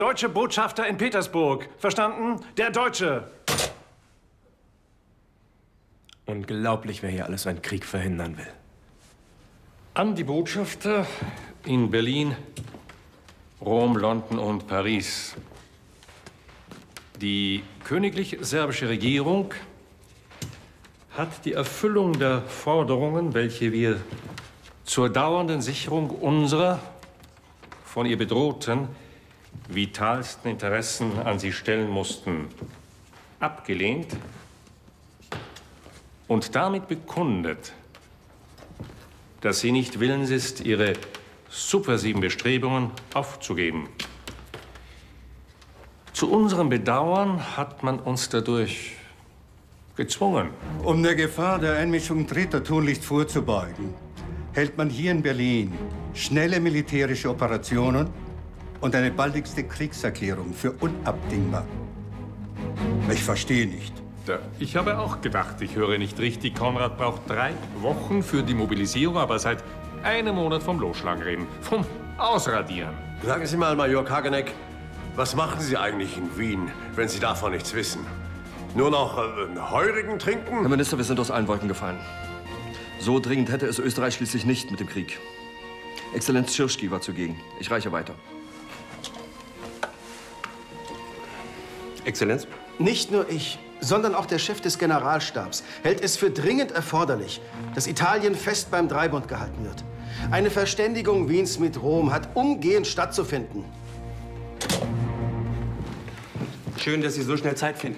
Deutsche Botschafter in Petersburg. Verstanden? Der Deutsche. Unglaublich, wer hier alles einen Krieg verhindern will. An die Botschafter in Berlin, Rom, London und Paris. Die königlich serbische Regierung hat die Erfüllung der Forderungen, welche wir zur dauernden Sicherung unserer von ihr bedrohten vitalsten Interessen an sie stellen mussten, abgelehnt und damit bekundet, dass sie nicht willens ist, ihre subversiven Bestrebungen aufzugeben. Zu unserem Bedauern hat man uns dadurch gezwungen. Um der Gefahr der Einmischung Dritter tunlichst vorzubeugen, hält man hier in Berlin schnelle militärische Operationen und eine baldigste Kriegserklärung für unabdingbar. Ich verstehe nicht. Ich habe auch gedacht, ich höre nicht richtig. Konrad braucht 3 Wochen für die Mobilisierung, aber seit einem Monat vom Losschlagen reden, vom Ausradieren. Sagen Sie mal, Major Kageneck, was machen Sie eigentlich in Wien, wenn Sie davon nichts wissen? Nur noch Heurigen trinken? Herr Minister, wir sind aus allen Wolken gefallen. So dringend hätte es Österreich schließlich nicht mit dem Krieg. Exzellenz Schirschki war zugegen. Ich reiche weiter. Exzellenz? Nicht nur ich, sondern auch der Chef des Generalstabs hält es für dringend erforderlich, dass Italien fest beim Dreibund gehalten wird. Eine Verständigung Wiens mit Rom hat umgehend stattzufinden. Schön, dass Sie so schnell Zeit finden.